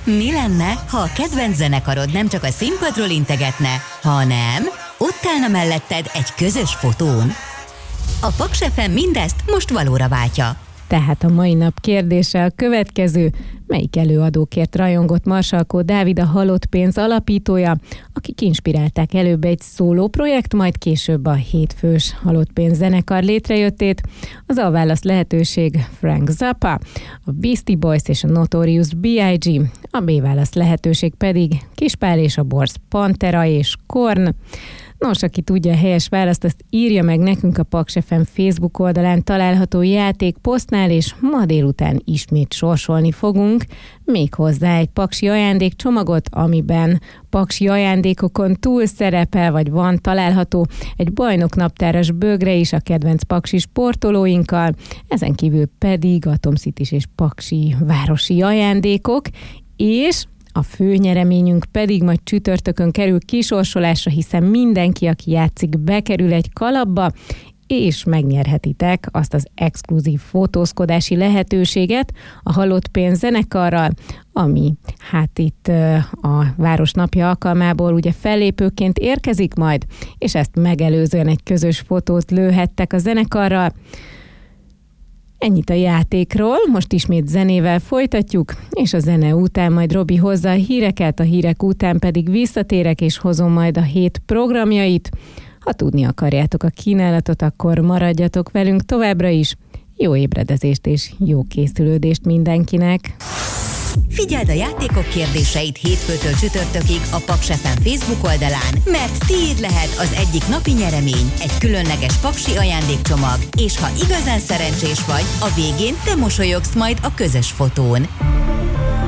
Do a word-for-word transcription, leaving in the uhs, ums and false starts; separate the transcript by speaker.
Speaker 1: Mi lenne, ha a kedvenc zenekarod nem csak a színpadról integetne, hanem ott állna melletted egy közös fotón? A Paks ef em mindezt most valóra váltja.
Speaker 2: Tehát a mai nap kérdése a következő: melyik előadókért rajongott Marsalkó Dávid, a Halott Pénz alapítója, akik inspirálták előbb egy szóló projekt, majd később a hétfős Halott Pénz zenekar létrejöttét? Az A válasz lehetőség Frank Zappa, a Beastie Boys és a Notorious bé i gé, a B válasz lehetőség pedig Kispál és a Borz Pantera és Korn. Nos, aki tudja a helyes választ, azt írja meg nekünk a Paks ef em Facebook oldalán található játékposztnál, és ma délután ismét sorsolni fogunk méghozzá egy paksi ajándékcsomagot, amiben paksi ajándékokon túl szerepel, vagy van található egy bajnoknaptáras bögre is a kedvenc paksi sportolóinkkal, ezen kívül pedig atomcitis és paksi városi ajándékok, és a főnyereményünk pedig majd csütörtökön kerül kisorsolásra, hiszen mindenki, aki játszik, bekerül egy kalapba, és megnyerhetitek azt az exkluzív fotózkodási lehetőséget a Halott Pénz zenekarral, ami hát itt a Városnapja alkalmából ugye fellépőként érkezik majd, és ezt megelőzően egy közös fotót lőhettek a zenekarral. Ennyit a játékról, most ismét zenével folytatjuk, és a zene után majd Robi hozza a híreket, a hírek után pedig visszatérek, és hozom majd a hét programjait. Ha tudni akarjátok a kínálatot, akkor maradjatok velünk továbbra is. Jó ébredezést és jó készülődést mindenkinek!
Speaker 1: Figyeld a játékok kérdéseit hétfőtől csütörtökig a Paks ef em Facebook oldalán, mert tiéd lehet az egyik napi nyeremény, egy különleges paksi ajándékcsomag, és ha igazán szerencsés vagy, a végén te mosolyogsz majd a közös fotón.